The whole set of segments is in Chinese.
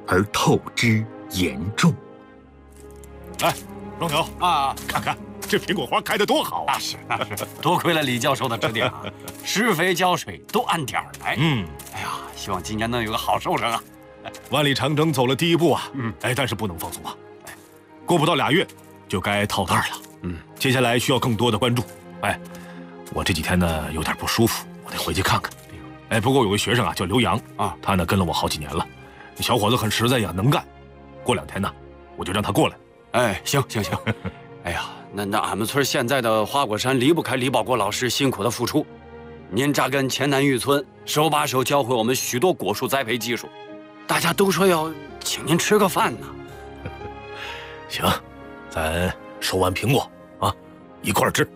而透支严重。 来，龙牛啊，看看这苹果花开得多好啊！ 那是，多亏了李教授的指点啊，施肥浇水都按点儿来。哎呀，希望今年能有个好收成啊！ 万里长征走了第一步啊，但是不能放松啊，过不到2月就该套袋了。接下来需要更多的关注。我这几天呢有点不舒服，我得回去看看。不过有个学生啊叫刘洋啊，他呢跟了我好几年了，小伙子很实在呀，能干。过2天呢，我就让他过来。 行。哎呀，那俺们村现在的花果山离不开李保国老师辛苦的付出。您扎根黔南峪村，手把手教会我们许多果树栽培技术，大家都说要请您吃个饭呢。 行，咱收完苹果啊，一块儿吃。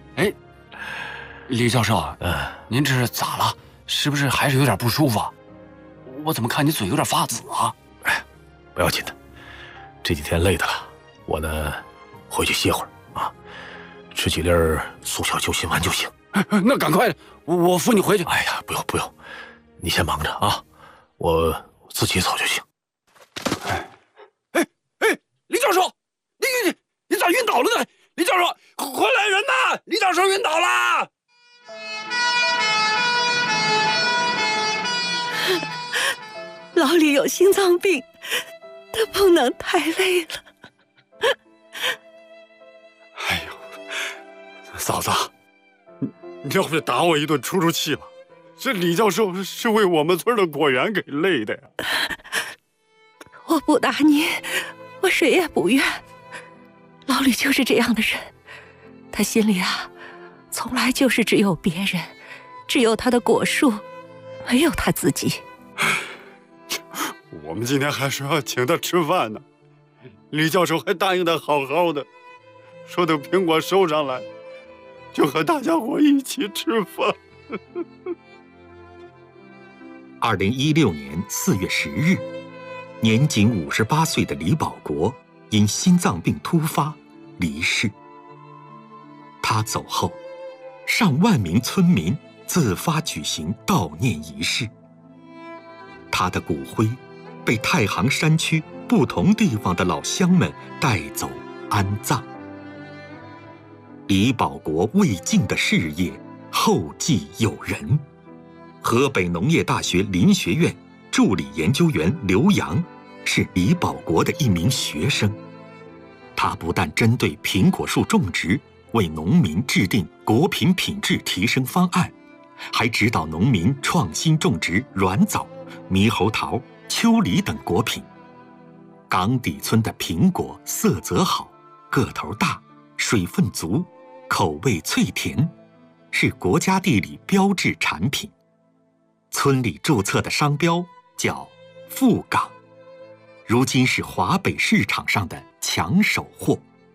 李教授，您这是咋了？是不是还是有点不舒服啊？我怎么看你嘴有点发紫啊？ 不要紧的，这几天累的了，我呢回去歇会儿啊，吃几粒速效救心丸就行。 那赶快，我扶你回去。 哎呀，不用，你先忙着啊，我自己走就行。 李教授，你咋晕倒了呢？李教授，快来人呐！李教授晕倒了。 老李有心脏病，他不能太累了。 哎呦，嫂子，你要不是打我一顿出气吧？这李教授是为我们村的果园给累的呀。 我不打你，我谁也不怨。老李就是这样的人，他心里啊，从来就是只有别人，只有他的果树，没有他自己。 我们今天还说要请他吃饭呢，李教授还答应他好好的，说等苹果收上来，就和大家伙一起吃饭。 2016年4月10日，年仅58岁的李保国因心脏病突发离世。他走后，上万名村民自发举行悼念仪式。他的骨灰被太行山区不同地方的老乡们带走安葬。李保国未尽的事业后继有人。河北农业大学林学院助理研究员刘洋是李保国的一名学生。他不但针对苹果树种植为农民制定果品品质提升方案，还指导农民创新种植软枣、猕猴桃、秋梨等果品。岗底村的苹果色泽好，个头大，水分足，口味脆甜，是国家地理标志产品。村里注册的商标叫富岗，如今是华北市场上的抢手货。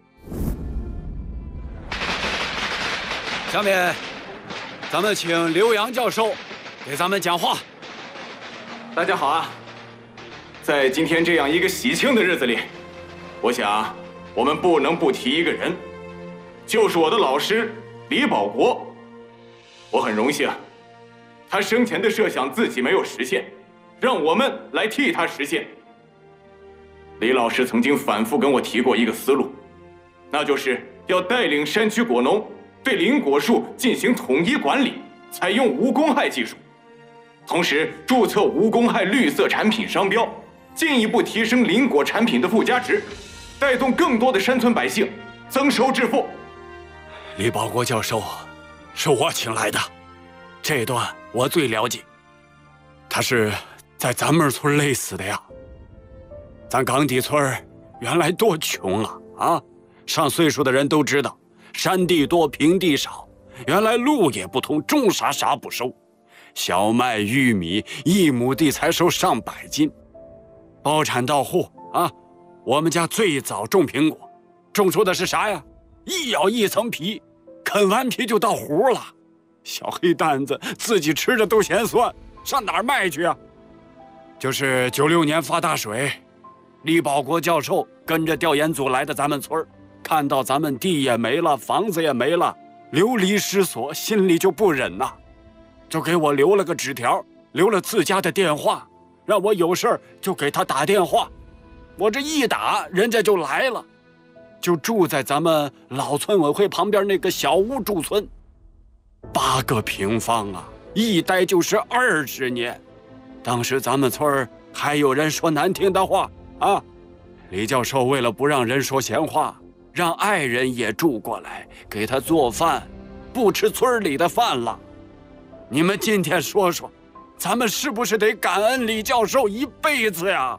下面，咱们请刘洋教授给咱们讲话。 大家好啊！在今天这样一个喜庆的日子里，我想我们不能不提一个人，就是我的老师李保国。我很荣幸，他生前的设想自己没有实现，让我们来替他实现。李老师曾经反复跟我提过一个思路，那就是要带领山区果农对林果树进行统一管理，采用无公害技术，同时注册无公害绿色产品商标，进一步提升林果产品的附加值，带动更多的山村百姓增收致富。 李保国教授是我请来的，这段我最了解。他是在咱们村累死的呀。咱岗底村原来多穷啊啊！上岁数的人都知道，山地多，平地少，原来路也不通，种啥不收，小麦、玉米1亩地才收上百斤。包产到户啊！我们家最早种苹果，种出的是啥呀？一咬一层皮，啃完皮就到核了。小黑蛋子自己吃着都嫌酸，上哪儿卖去啊？就是96年发大水，李保国教授跟着调研组来的咱们村，看到咱们地也没了，房子也没了，流离失所，心里就不忍呐，就给我留了个纸条，留了自家的电话， 让我有事儿就给他打电话。我这一打，人家就来了，就住在咱们老村委会旁边那个小屋驻村，8个平方啊，一待就是20年。当时咱们村还有人说难听的话啊。李教授为了不让人说闲话，让爱人也住过来给他做饭，不吃村里的饭了。你们今天说说，咱们是不是得感恩李教授一辈子呀？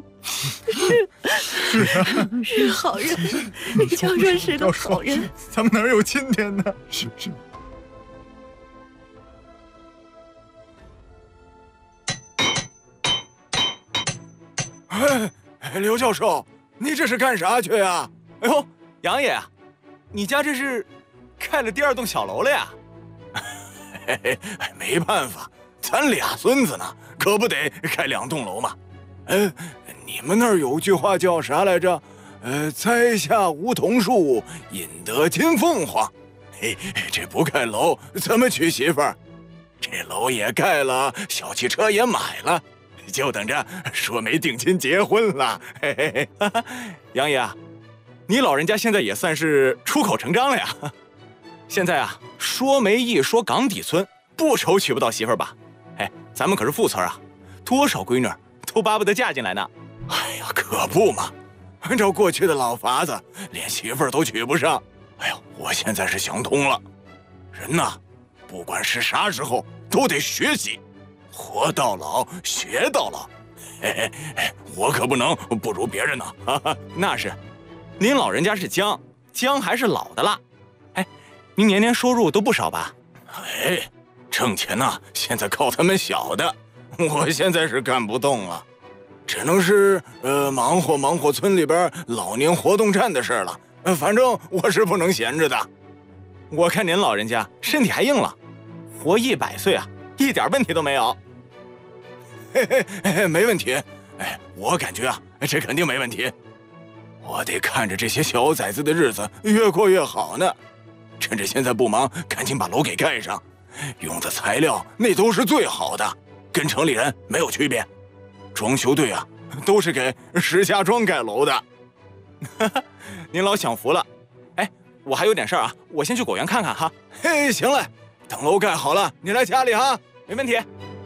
是好人，李教授是个好人， 咱们哪有今天呢？ 是。 哎，刘教授，你这是干啥去呀？ 哎呦，杨爷，你家这是盖了第2栋小楼了呀？ 嘿嘿，没办法，咱俩孙子呢，可不得盖2栋楼嘛。你们那儿有句话叫啥来着？栽下梧桐树，引得金凤凰。嘿，这不盖楼怎么娶媳妇儿？这楼也盖了，小汽车也买了，就等着说媒定亲结婚了。嘿嘿嘿， 杨爷，你老人家现在也算是出口成章了呀。现在啊，说媒一说岗底村，不愁娶不到媳妇儿吧？哎，咱们可是副村啊，多少闺女都巴不得嫁进来呢。 哎呀，可不嘛！按照过去的老法子，连媳妇儿都娶不上。哎呦，我现在是想通了，人呐，不管是啥时候都得学习，活到老学到老。嘿嘿，我可不能不如别人呢。 那是，您老人家是姜还是老的辣。哎，您年年收入都不少吧？ 哎，挣钱呐，现在靠他们小的，我现在是干不动了。只能是忙活村里边老年活动站的事了。反正我是不能闲着的。 我看您老人家身体还硬了，活100岁啊，一点问题都没有。 嘿嘿，没问题。哎，我感觉啊，这肯定没问题。我得看着这些小崽子的日子越过越好呢。趁着现在不忙，赶紧把楼给盖上。用的材料那都是最好的，跟城里人没有区别。装修队啊，都是给石家庄盖楼的。 您老享福了。哎，我还有点事儿啊，我先去果园看看哈。 嘿，行嘞，等楼盖好了，你来家里哈。 没问题。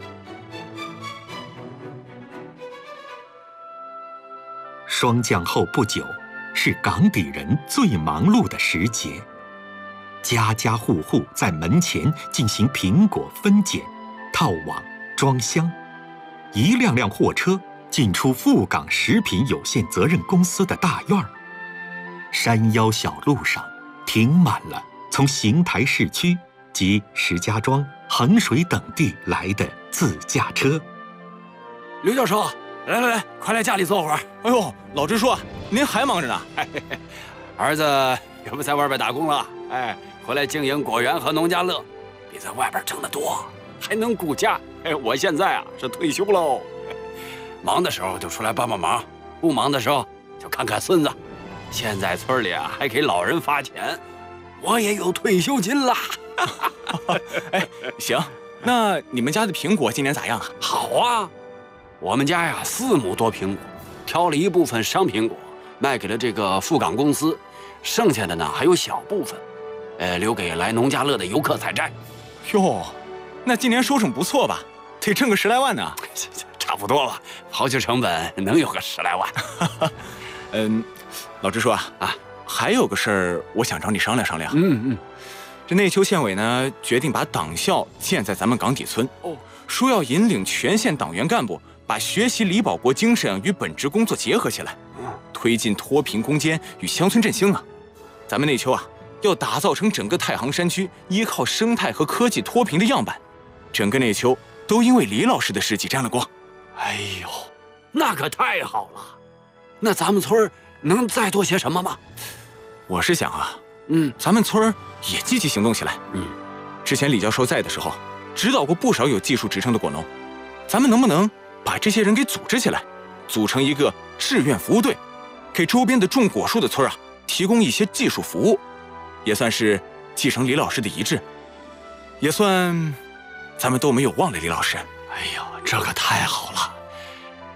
霜降后不久，是岗底人最忙碌的时节，家家户户在门前进行苹果分拣、套网、装箱。一辆辆货车进出富港食品有限责任公司的大院儿。山腰小路上停满了从邢台市区及石家庄、衡水等地来的自驾车。 刘教授，来，快来家里坐会儿。 哎呦，老支书，您还忙着呢。 儿子也不在外边打工了，哎，回来经营果园和农家乐，比在外边挣得多，还能顾家。哎，我现在啊是退休喽，忙的时候就出来帮帮忙，不忙的时候就看看孙子。现在村里啊还给老人发钱，我也有退休金啦。 哎，行，那你们家的苹果今年咋样啊？ 好啊，我们家呀4亩多苹果，挑了一部分商苹果卖给了这个富港公司，剩下的呢还有小部分，留给来农家乐的游客采摘。 哟，那今年收成不错吧？得挣个10来万呢。 差不多了，刨去成本能有个10来万。 老支书啊，还有个事儿，我想找你商量商量。 这内丘县委呢，决定把党校建在咱们岗底村，说要引领全县党员干部把学习李保国精神与本职工作结合起来，推进脱贫攻坚与乡村振兴啊。咱们内丘啊，要打造成整个太行山区依靠生态和科技脱贫的样板，整个内丘都因为李老师的事迹沾了光。 哎呦，那可太好了！那咱们村能再多些什么吗？ 我是想啊，咱们村也积极行动起来。之前李教授在的时候，指导过不少有技术职称的果农，咱们能不能把这些人给组织起来，组成一个志愿服务队，给周边的种果树的村啊提供一些技术服务，也算是继承李老师的遗志，也算咱们都没有忘了李老师。 哎呦，这可太好了！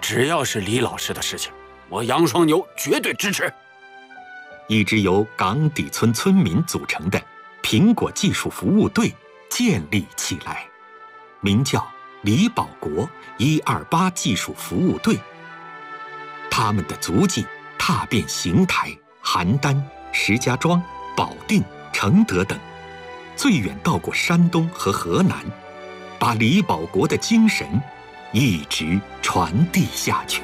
只要是李老师的事情，我杨双牛绝对支持。 一支由岗底村村民组成的苹果技术服务队建立起来，名叫李保国128技术服务队。他们的足迹踏遍邢台、邯郸、石家庄、保定、承德等，最远到过山东和河南，把李保国的精神一直传递下去。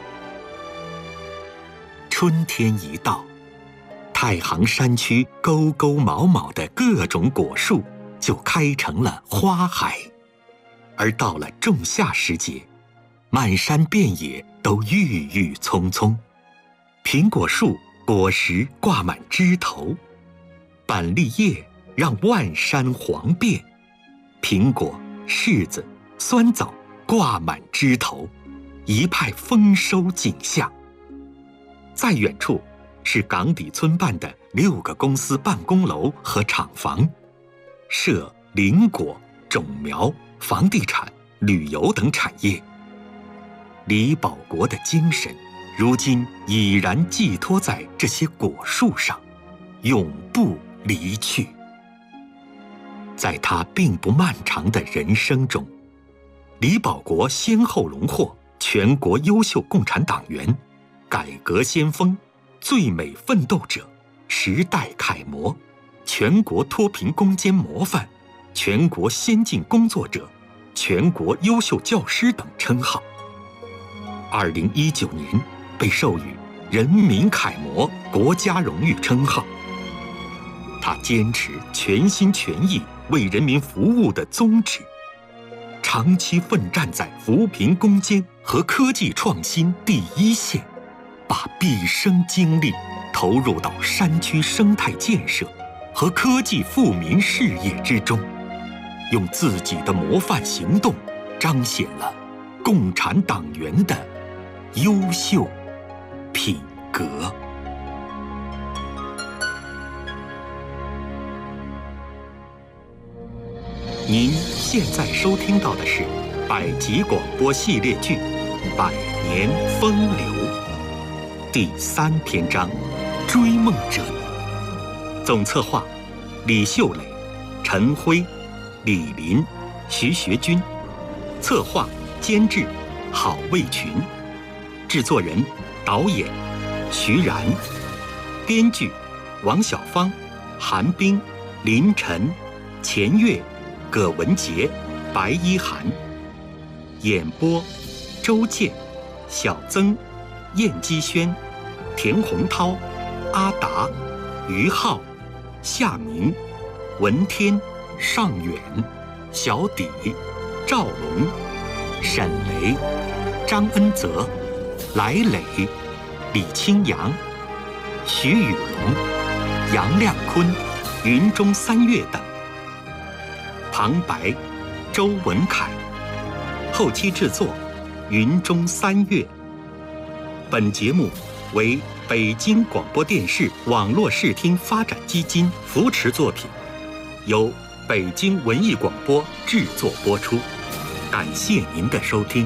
春天一到，太行山区沟沟毛毛的各种果树就开成了花海，而到了仲夏时节，满山遍野都郁郁葱葱，苹果树果实挂满枝头，板栗叶让万山黄遍，苹果、柿子、酸枣挂满枝头，一派丰收景象。再远处是岗底村办的6个公司办公楼和厂房，设林果、种苗、房地产、旅游等产业。李保国的精神如今已然寄托在这些果树上，永不离去。在他并不漫长的人生中，李保国先后荣获全国优秀共产党员、改革先锋、最美奋斗者、时代楷模、全国脱贫攻坚模范、全国先进工作者、全国优秀教师等称号。2019年被授予人民楷模国家荣誉称号。他坚持全心全意为人民服务的宗旨，长期奋战在扶贫攻坚和科技创新第一线，把毕生精力投入到山区生态建设和科技富民事业之中，用自己的模范行动彰显了共产党员的优秀品格。您现在收听到的是百集广播系列剧《百年风流》第3篇章《追梦者》，总策划李秀磊、陈辉、李林、徐学军，策划监制郝卫群，制作人导演徐然，编剧王小芳、韩冰、林晨、钱月、葛文杰、白一涵，演播周健、小曾、燕基轩、田洪涛、阿达、于浩、夏明、文天、尚远、小底、赵龙、沈雷、张恩泽、来磊、李清扬、徐雨龙、杨亮坤、云中三月等。旁白周文凯，后期制作云中三月。本节目为北京广播电视网络视听发展基金扶持作品，由北京文艺广播制作播出。感谢您的收听。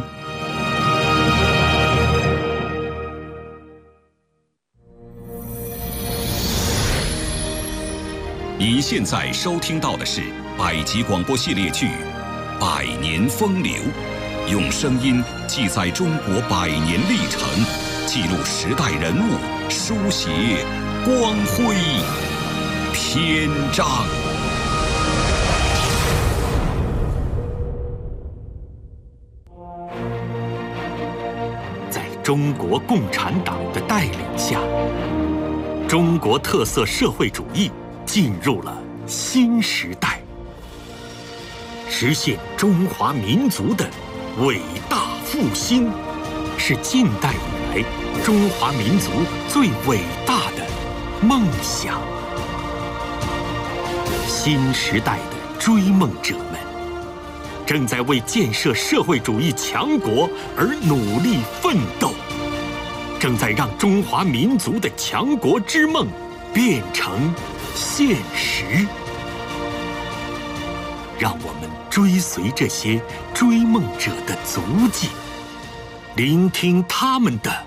您现在收听到的是百集广播系列剧《百年风流》，用声音记载中国100年历程，记录时代人物，书写光辉篇章。 在中国共产党的带领下，中国特色社会主义进入了新时代，实现中华民族的伟大复兴，是近代以来中华民族最伟大的梦想。新时代的追梦者们，正在为建设社会主义强国而努力奋斗，正在让中华民族的强国之梦变成现实。让我们追随这些追梦者的足迹， 聆听他们的